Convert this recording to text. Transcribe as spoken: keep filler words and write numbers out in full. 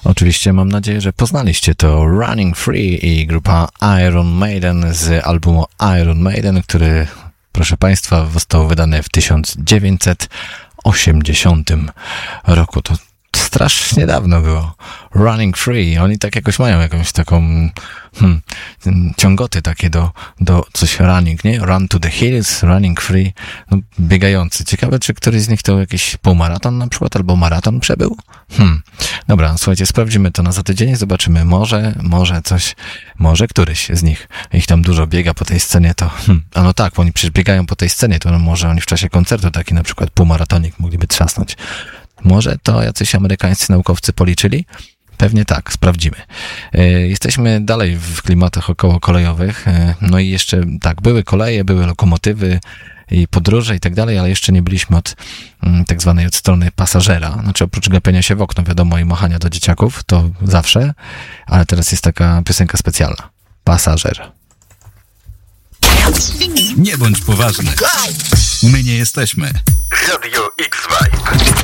Oczywiście mam nadzieję, że poznaliście to Running Free i grupa Iron Maiden z albumu Iron Maiden, który, proszę Państwa, został wydany w tysiąc dziewięćset osiemdziesiątym roku. To strasznie dawno było. Running Free. Oni tak jakoś mają jakąś taką hmm, ciągoty takie do, do coś running, nie? Run to the hills, running free. No, biegający. Ciekawe, czy któryś z nich to jakiś półmaraton na przykład, albo maraton przebył? Hmm. Dobra, słuchajcie, sprawdzimy to na za tydzień, zobaczymy. Może, może coś, może któryś z nich. Ich tam dużo biega po tej scenie, to hmm. A no tak, bo oni przecież biegają po tej scenie, to no może oni w czasie koncertu taki na przykład półmaratonik mogliby trzasnąć. Może to jacyś amerykańscy naukowcy policzyli? Pewnie tak, sprawdzimy. Jesteśmy dalej w klimatach okołokolejowych. No i jeszcze tak, były koleje, były lokomotywy i podróże i tak dalej, ale jeszcze nie byliśmy od tak zwanej od strony pasażera. Znaczy oprócz gapienia się w okno, wiadomo, i machania do dzieciaków, to zawsze, ale teraz jest taka piosenka specjalna. Pasażer. Nie bądź poważny. My nie jesteśmy. Radio X-Vibe.